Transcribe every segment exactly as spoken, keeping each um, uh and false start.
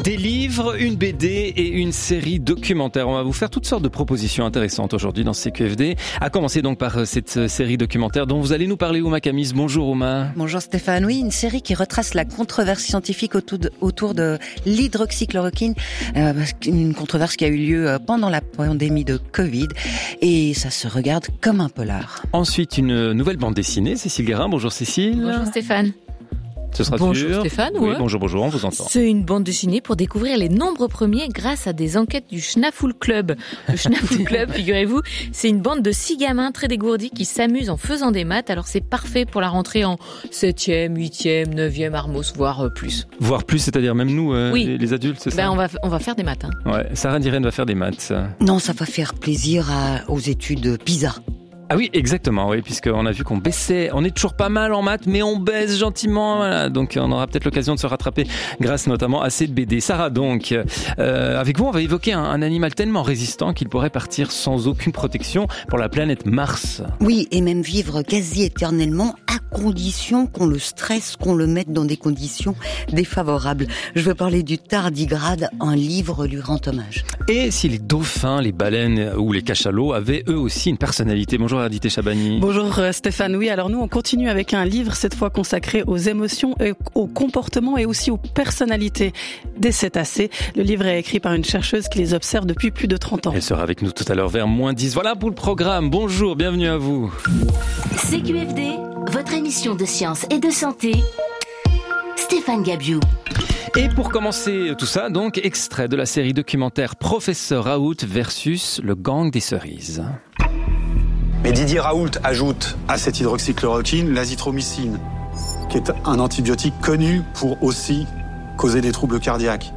Des livres, une B D et une série documentaire. On va vous faire toutes sortes de propositions intéressantes aujourd'hui dans C Q F D. À commencer donc par cette série documentaire dont vous allez nous parler, Ouma Camis. Bonjour Ouma. Bonjour Stéphane. Oui, une série qui retrace la controverse scientifique autour de, autour de l'hydroxychloroquine. Euh, une controverse qui a eu lieu pendant la pandémie de Covid. Et ça se regarde comme un polar. Ensuite, une nouvelle bande dessinée. Cécile Guérin. Bonjour Cécile. Bonjour Stéphane. Ce sera bonjour sûr. Stéphane. Oui, ouais. bonjour, bonjour, on vous entend. C'est une bande dessinée pour découvrir les nombres premiers grâce à des enquêtes du Schnafoul Club. Le Schnafoul Club, figurez-vous, c'est une bande de six gamins très dégourdis qui s'amusent en faisant des maths. Alors c'est parfait pour la rentrée en septième, huitième, neuvième Armos, voire plus. Voire plus, c'est-à-dire même nous, euh, oui. les, les adultes, c'est ça? Ben on va on va faire des maths. Hein. Ouais, Sarah Diren va faire des maths. Non, ça va faire plaisir à, aux études PISA. Ah oui, exactement, oui, puisqu'on a vu qu'on baissait, on est toujours pas mal en maths, mais on baisse gentiment, voilà. Donc on aura peut-être l'occasion de se rattraper grâce notamment à cette B D. Sarah, donc, euh, avec vous, on va évoquer un, un animal tellement résistant qu'il pourrait partir sans aucune protection pour la planète Mars. Oui, et même vivre quasi éternellement à condition qu'on le stresse, qu'on le mette dans des conditions défavorables. Je veux parler du tardigrade, un livre lui rend hommage. Et si les dauphins, les baleines ou les cachalots avaient eux aussi une personnalité? Bonjour Adité Chabani. Bonjour Stéphane, oui, alors nous on continue avec un livre cette fois consacré aux émotions, et au comportement et aussi aux personnalités des cétacés. Le livre est écrit par une chercheuse qui les observe depuis plus de trente ans. Elle sera avec nous tout à l'heure vers moins dix. Voilà pour le programme. Bonjour, bienvenue à vous. C Q F D, votre émission de science et de santé. Stéphane Gabiou. Et pour commencer tout ça, donc, extrait de la série documentaire Professeur Raoult versus le gang des cerises. Mais Didier Raoult ajoute à cette hydroxychloroquine l'azithromycine, qui est un antibiotique connu pour aussi causer des troubles cardiaques.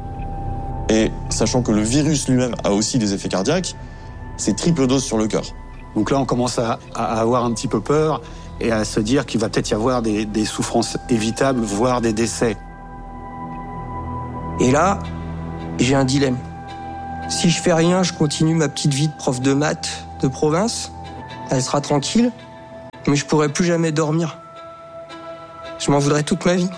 Et sachant que le virus lui-même a aussi des effets cardiaques, c'est triple dose sur le cœur. Donc là, on commence à, à avoir un petit peu peur et à se dire qu'il va peut-être y avoir des, des souffrances évitables, voire des décès. Et là, j'ai un dilemme. Si je fais rien, je continue ma petite vie de prof de maths de province. Elle sera tranquille, mais je pourrai plus jamais dormir. Je m'en voudrais toute ma vie.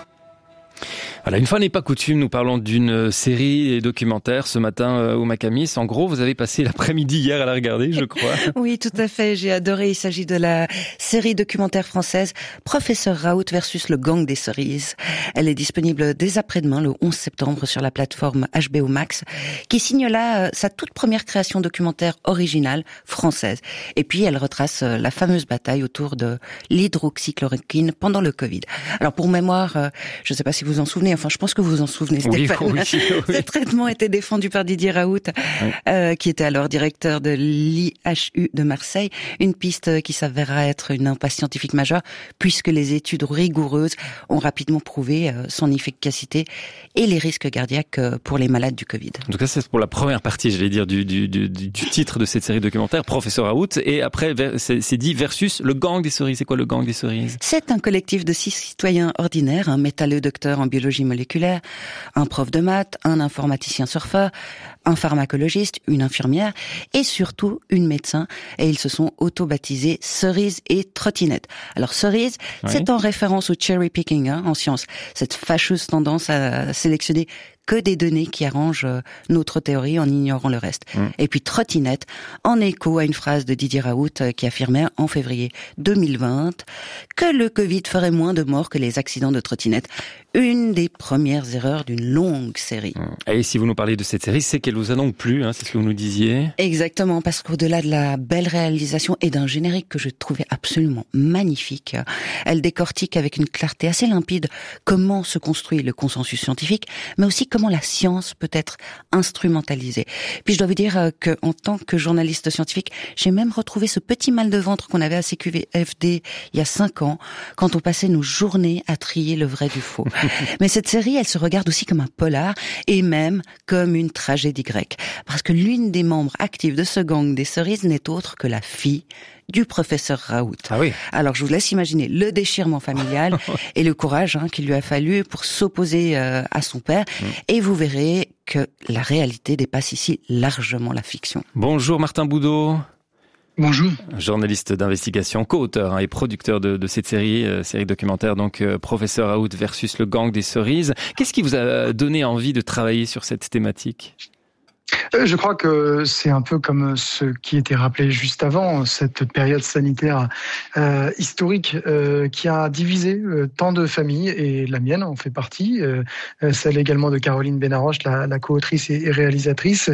Voilà, une fois n'est pas coutume, nous parlons d'une série documentaire ce matin euh, au Macamis. En gros, vous avez passé l'après-midi hier à la regarder, je crois. Oui, tout à fait, j'ai adoré. Il s'agit de la série documentaire française Professeur Raoult versus le gang des cerises. Elle est disponible dès après-demain, le onze septembre, sur la plateforme H B O Max, qui signe là euh, sa toute première création documentaire originale française. Et puis, elle retrace euh, la fameuse bataille autour de l'hydroxychloroquine pendant le Covid. Alors, pour mémoire, euh, je ne sais pas si vous en souvenez, enfin, je pense que vous vous en souvenez, Stéphane. Oui, oui, oui. Ce traitement était défendu par Didier Raoult, oui. euh, qui était alors directeur de l'I H U de Marseille. Une piste qui s'avéra être une impasse scientifique majeure, puisque les études rigoureuses ont rapidement prouvé euh, son efficacité et les risques cardiaques euh, pour les malades du Covid. En tout cas, c'est pour la première partie, je vais dire, du, du, du, du titre de cette série documentaire, Professeur Raoult. Et après, c'est, c'est dit versus le gang des cerises. C'est quoi le gang des cerises? C'est un collectif de six citoyens ordinaires, un métalleux docteur en biologie moléculaire, un prof de maths, un informaticien surfeur, un pharmacologiste, une infirmière et surtout une médecin. Et ils se sont auto-baptisés Cerise et Trottinette. Alors Cerise, oui. c'est en référence au cherry picking hein, en science, cette fâcheuse tendance à sélectionner que des données qui arrangent notre théorie en ignorant le reste. Mmh. Et puis Trottinette, en écho à une phrase de Didier Raoult qui affirmait en février deux mille vingt que le Covid ferait moins de morts que les accidents de trottinette. Une des premières erreurs d'une longue série. Mmh. Et si vous nous parlez de cette série, c'est qu'elle vous a donc plu, hein, c'est ce que vous nous disiez. Exactement, parce qu'au-delà de la belle réalisation et d'un générique que je trouvais absolument magnifique, elle décortique avec une clarté assez limpide comment se construit le consensus scientifique, mais aussi comment la science peut être instrumentalisée. Puis je dois vous dire que, en tant que journaliste scientifique, j'ai même retrouvé ce petit mal de ventre qu'on avait à C Q F D il y a cinq ans, quand on passait nos journées à trier le vrai du faux. Mais cette série, elle se regarde aussi comme un polar et même comme une tragédie grecque. Parce que l'une des membres actives de ce gang des cerises n'est autre que la fille du professeur Raoult. Ah oui. Alors je vous laisse imaginer le déchirement familial et le courage hein, qu'il lui a fallu pour s'opposer euh, à son père. Mmh. Et vous verrez que la réalité dépasse ici largement la fiction. Bonjour Martin Boudot. Bonjour. Journaliste d'investigation, co-auteur hein, et producteur de, de cette série, euh, série documentaire, donc euh, Professeur Raoult versus le gang des cerises. Qu'est-ce qui vous a donné envie de travailler sur cette thématique ? Je crois que c'est un peu comme ce qui était rappelé juste avant, cette période sanitaire euh, historique euh, qui a divisé euh, tant de familles, et la mienne en fait partie, euh, celle également de Caroline Benaroche, la, la co-autrice et, et réalisatrice.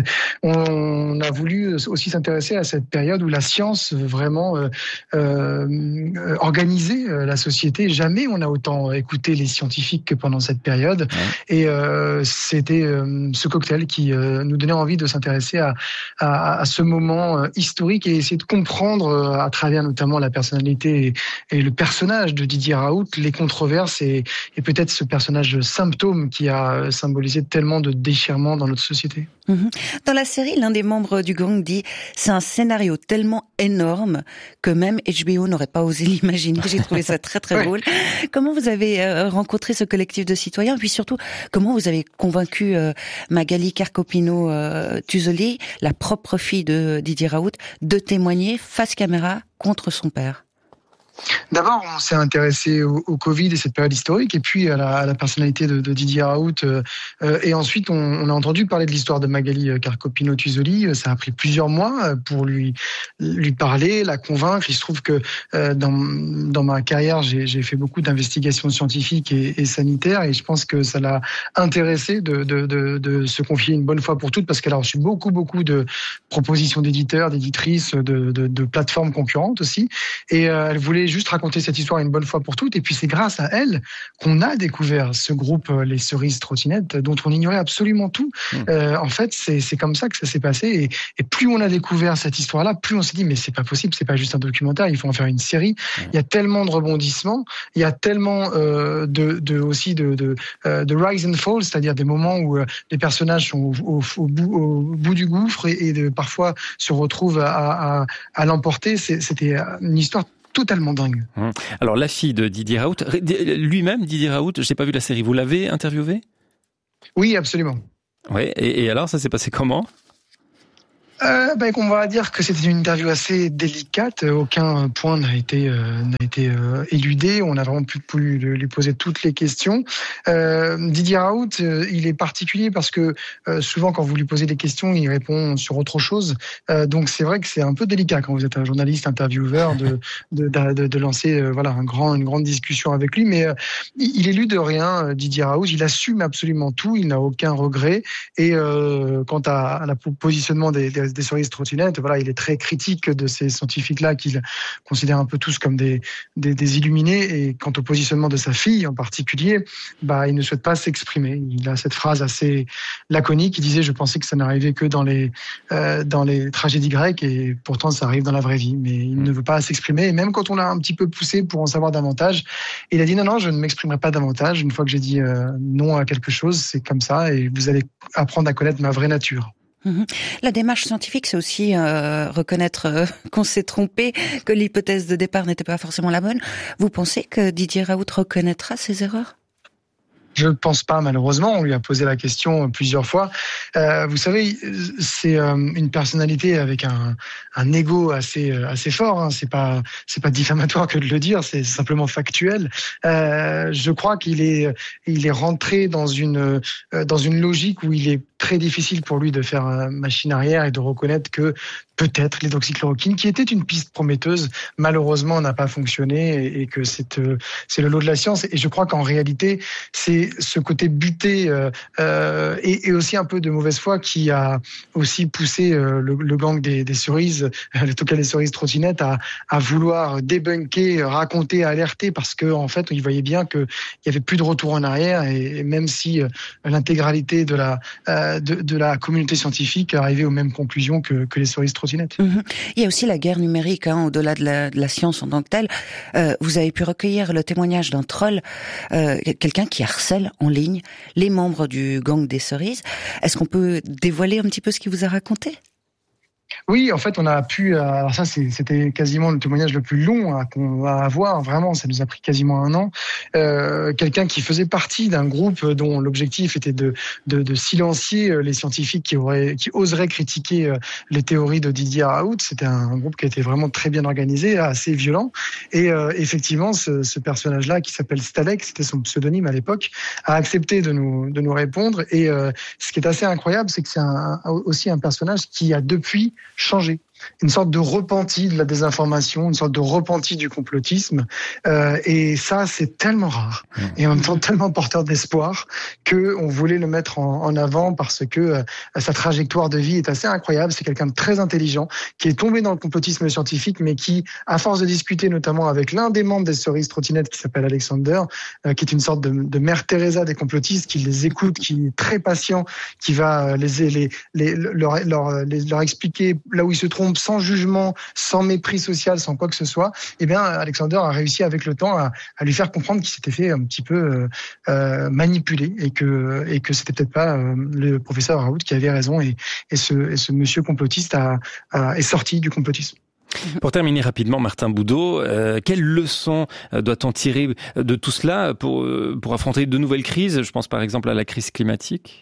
On a voulu aussi s'intéresser à cette période où la science vraiment euh, euh, organisait la société. Jamais on a autant écouté les scientifiques que pendant cette période. Ouais. Et euh, c'était euh, ce cocktail qui euh, nous donnait envie de s'intéresser à, à, à ce moment historique et essayer de comprendre à travers notamment la personnalité et, et le personnage de Didier Raoult, les controverses et, et peut-être ce personnage symptôme qui a symbolisé tellement de déchirements dans notre société. Dans la série, l'un des membres du gang dit « C'est un scénario tellement énorme que même H B O n'aurait pas osé l'imaginer. » J'ai trouvé ça très très drôle. Ouais. Comment vous avez rencontré ce collectif de citoyens ? Puis surtout, comment vous avez convaincu Magali Carcopino-Tuzoli, la propre fille de Didier Raoult, de témoigner face caméra contre son père ? D'abord, on s'est intéressé au, au Covid et cette période historique, et puis à la, à la personnalité de, de Didier Raoult. Euh, et ensuite, on, on a entendu parler de l'histoire de Magali Carcopino-Tuzoli. Ça a pris plusieurs mois pour lui lui parler, la convaincre. Il se trouve que euh, dans, dans ma carrière, j'ai, j'ai fait beaucoup d'investigations scientifiques et, et sanitaires, et je pense que ça l'a intéressée de, de, de, de se confier une bonne fois pour toutes, parce qu'elle a reçu beaucoup, beaucoup de propositions d'éditeurs, d'éditrices, de, de, de plateformes concurrentes aussi. Et euh, elle voulait juste raconter cette histoire une bonne fois pour toutes. Et puis c'est grâce à elle qu'on a découvert ce groupe, les Cerises Trottinettes, dont on ignorait absolument tout. Mmh. Euh, en fait, c'est, c'est comme ça que ça s'est passé. Et, et plus on a découvert cette histoire-là, plus on s'est dit mais c'est pas possible, c'est pas juste un documentaire, il faut en faire une série. Mmh. Il y a tellement de rebondissements, il y a tellement euh, de, de aussi de, de, de rise and fall, c'est-à-dire des moments où euh, les personnages sont au, au, au, bout, au bout du gouffre et, et de, parfois se retrouvent à, à, à l'emporter. C'est, c'était une histoire totalement dingue. Alors la fille de Didier Raoult, lui-même Didier Raoult, j'ai pas vu la série, vous l'avez interviewé ? Oui, absolument. Ouais, et, et alors ça s'est passé comment ? Euh, ben, on va dire que c'était une interview assez délicate. Aucun point n'a été euh, n'a été euh, éludé. On a vraiment pu, pu lui poser toutes les questions. Euh, Didier Raoult, euh, il est particulier parce que euh, souvent quand vous lui posez des questions, il répond sur autre chose. Euh, donc c'est vrai que c'est un peu délicat quand vous êtes un journaliste intervieweur de de de, de lancer euh, voilà un grand une grande discussion avec lui. Mais euh, il est lu de rien, Didier Raoult. Il assume absolument tout. Il n'a aucun regret. Et euh, quant à, à la positionnement des, des des Cerises Trottinettes, voilà, il est très critique de ces scientifiques-là qu'il considère un peu tous comme des, des, des illuminés. Et quant au positionnement de sa fille en particulier, bah, il ne souhaite pas s'exprimer. Il a cette phrase assez laconique. Il disait « Je pensais que ça n'arrivait que dans les, euh, dans les tragédies grecques et pourtant ça arrive dans la vraie vie. » Mais il ne veut pas s'exprimer. Et même quand on l'a un petit peu poussé pour en savoir davantage, il a dit « Non, non, je ne m'exprimerai pas davantage. Une fois que j'ai dit euh, non à quelque chose, c'est comme ça et vous allez apprendre à connaître ma vraie nature. » La démarche scientifique, c'est aussi euh, reconnaître euh, qu'on s'est trompé, que l'hypothèse de départ n'était pas forcément la bonne. Vous pensez que Didier Raoult reconnaîtra ses erreurs ? Je ne pense pas, malheureusement. On lui a posé la question plusieurs fois. Euh, vous savez, c'est euh, une personnalité avec un, un ego assez assez fort. Hein. C'est pas c'est pas diffamatoire que de le dire. C'est simplement factuel. Euh, je crois qu'il est il est rentré dans une dans une logique où il est très difficile pour lui de faire machine arrière et de reconnaître que peut-être l'hydroxychloroquine, qui était une piste prometteuse, malheureusement n'a pas fonctionné et que c'est c'est le lot de la science. Et je crois qu'en réalité, c'est ce côté buté euh, et, et aussi un peu de mauvaise foi qui a aussi poussé euh, le, le gang des, des cerises, le Toucan des Cerises Trottinettes, à, à vouloir débunker, raconter, alerter, parce que en fait, il voyait bien que il y avait plus de retour en arrière et, et même si euh, l'intégralité de la euh, de, de la communauté scientifique arrivait aux mêmes conclusions que, que les Cerises Trottinettes. Mmh. Il y a aussi la guerre numérique, hein, au-delà de la, de la science en tant que telle. Euh, vous avez pu recueillir le témoignage d'un troll, euh, quelqu'un qui harcèle en ligne les membres du gang des Cerises. Est-ce qu'on peut dévoiler un petit peu ce qu'il vous a raconté ? Oui, en fait, on a pu. Alors ça, c'était quasiment le témoignage le plus long hein, qu'on va avoir. Vraiment, ça nous a pris quasiment un an. Euh, quelqu'un qui faisait partie d'un groupe dont l'objectif était de, de, de silencier les scientifiques qui auraient, qui oseraient critiquer les théories de Didier Raoult. C'était un groupe qui était vraiment très bien organisé, assez violent. Et euh, effectivement, ce, ce personnage-là, qui s'appelle Stalek, c'était son pseudonyme à l'époque, a accepté de nous, de nous répondre. Et euh, ce qui est assez incroyable, c'est que c'est un, aussi un personnage qui a depuis changé. Une sorte de repenti de la désinformation, une sorte de repenti du complotisme. Euh, et ça, c'est tellement rare. Et en même temps, tellement porteur d'espoir qu'on voulait le mettre en, en avant parce que euh, sa trajectoire de vie est assez incroyable. C'est quelqu'un de très intelligent qui est tombé dans le complotisme scientifique, mais qui, à force de discuter notamment avec l'un des membres des Cerises Trottinettes qui s'appelle Alexander, euh, qui est une sorte de, de mère Teresa des complotistes, qui les écoute, qui est très patient, qui va les, les, les, leur, leur, les, leur expliquer là où ils se trompent, sans jugement, sans mépris social, sans quoi que ce soit, eh bien, Alexander a réussi avec le temps à, à lui faire comprendre qu'il s'était fait un petit peu euh, manipuler et que et que c'était peut-être pas euh, le professeur Raoult qui avait raison et, et ce et ce monsieur complotiste a, a, est sorti du complotisme. Pour terminer rapidement, Martin Boudot, euh, quelles leçons doit-on tirer de tout cela pour pour affronter de nouvelles crises ? Je pense par exemple à la crise climatique.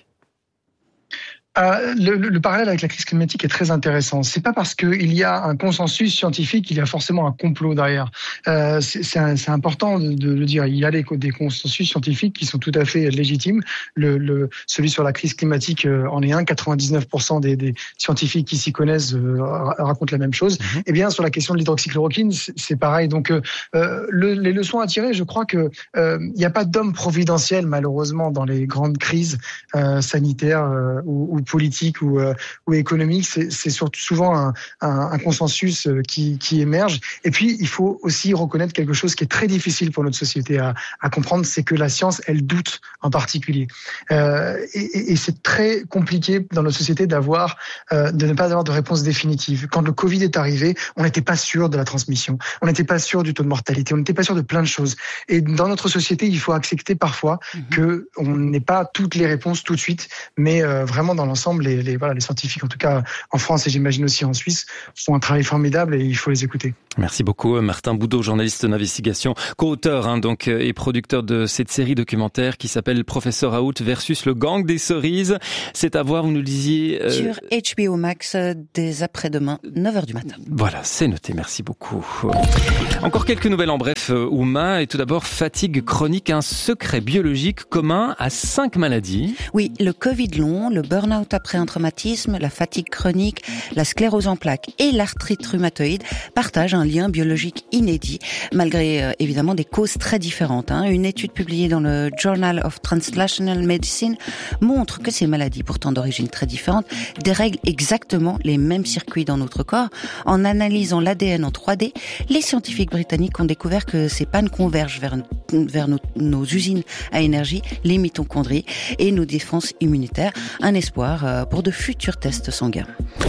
Euh, le, le, le parallèle avec la crise climatique est très intéressant. C'est pas parce qu'il y a un consensus scientifique qu'il y a forcément un complot derrière. Euh, c'est, c'est important de, de le dire. Il y a des, des consensus scientifiques qui sont tout à fait légitimes. Le, le, celui sur la crise climatique euh, en est un. quatre-vingt-dix-neuf pour cent des, des scientifiques qui s'y connaissent euh, racontent la même chose. Mm-hmm. Eh bien, sur la question de l'hydroxychloroquine, c'est, c'est pareil. Donc, euh, le, les leçons à tirer, je crois que euh, il n'y a pas d'homme providentiel malheureusement dans les grandes crises euh, sanitaires euh, ou, ou politique ou, euh, ou économique, c'est, c'est surtout souvent un, un, un consensus qui, qui émerge. Et puis, il faut aussi reconnaître quelque chose qui est très difficile pour notre société à, à comprendre, c'est que la science, elle doute en particulier. Euh, et, et c'est très compliqué dans notre société d'avoir, euh, de ne pas avoir de réponse définitive. Quand le Covid est arrivé, on n'était pas sûr de la transmission, on n'était pas sûr du taux de mortalité, on n'était pas sûr de plein de choses. Et dans notre société, il faut accepter parfois mmh. que on n'ait pas toutes les réponses tout de suite, mais euh, vraiment dans l'ensemble, les, les, voilà, les scientifiques, en tout cas en France et j'imagine aussi en Suisse, font un travail formidable et il faut les écouter. Merci beaucoup Martin Boudot, journaliste d'investigation, co-auteur hein, donc et producteur de cette série documentaire qui s'appelle Professeur Raoult versus le gang des cerises. C'est à voir, vous nous le disiez... Euh... Sur H B O Max dès après-demain, neuf heures du matin. Voilà, c'est noté, merci beaucoup. Encore quelques nouvelles en bref, Ouma, et tout d'abord, fatigue chronique, un secret biologique commun à cinq maladies. Oui, le Covid long, le burn-out après un traumatisme, la fatigue chronique, la sclérose en plaques et l'arthrite rhumatoïde partagent un lien biologique inédit, malgré euh, évidemment des causes très différentes. Hein. Une étude publiée dans le Journal of Translational Medicine montre que ces maladies, pourtant d'origine très différente, dérèglent exactement les mêmes circuits dans notre corps. En analysant l'A D N en trois D, les scientifiques britanniques ont découvert que ces pannes convergent vers, vers nos, nos usines à énergie, les mitochondries et nos défenses immunitaires. Un espoir euh, pour de futurs tests sanguins.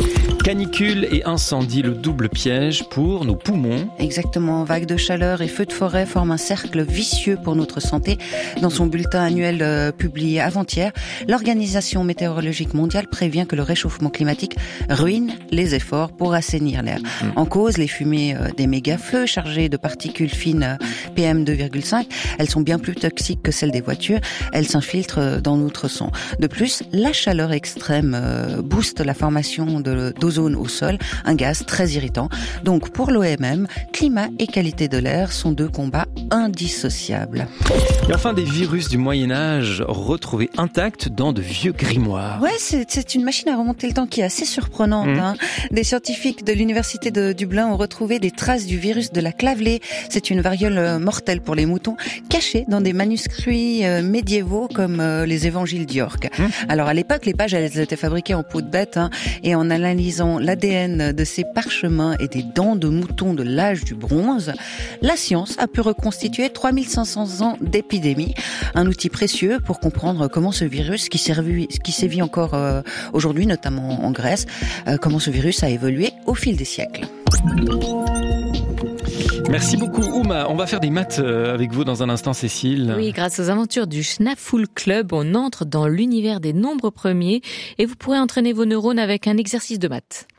Canicule et incendie, le double piège pour nos poumons. Exactement, vagues de chaleur et feux de forêt forment un cercle vicieux pour notre santé. Dans son bulletin annuel euh, publié avant-hier, l'Organisation météorologique mondiale prévient que le réchauffement climatique ruine les efforts pour assainir l'air. Mmh. En cause, les fumées euh, des méga-feux chargées de particules fines euh, P M deux virgule cinq, elles sont bien plus toxiques que celles des voitures. Elles s'infiltrent euh, dans notre sang. De plus, la chaleur extrême euh, booste la formation de, d'ozone au sol, un gaz très irritant. Donc pour l'O M M, climat et qualité de l'air sont deux combats indissociables. Et enfin, des virus du Moyen-Âge retrouvés intacts dans de vieux grimoires. Ouais, c'est, c'est une machine à remonter le temps qui est assez surprenante. Mmh. Hein. Des scientifiques de l'université de Dublin ont retrouvé des traces du virus de la clavelée. C'est une variole mortelle pour les moutons, cachée dans des manuscrits médiévaux comme les évangiles d'York. Mmh. Alors à l'époque, les pages elles étaient fabriquées en peau de bête hein, et en analysant l'A D N de ces parchemins et des dents de moutons de l'âge du bronze, la science a pu reconstituer trois mille cinq cents ans d'épidémie, un outil précieux pour comprendre comment ce virus qui sévit, qui sévit encore euh, aujourd'hui, notamment en Grèce, euh, comment ce virus a évolué au fil des siècles. Merci beaucoup Ouma. On va faire des maths avec vous dans un instant, Cécile. Oui, grâce aux aventures du Schnafull Club, on entre dans l'univers des nombres premiers et vous pourrez entraîner vos neurones avec un exercice de maths.